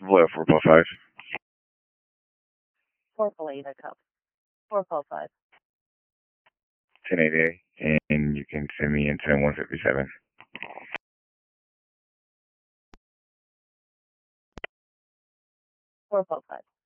What, 4.5? Purple 8 a cup. 4.5. 1080, and you can send me into 157. 4.5.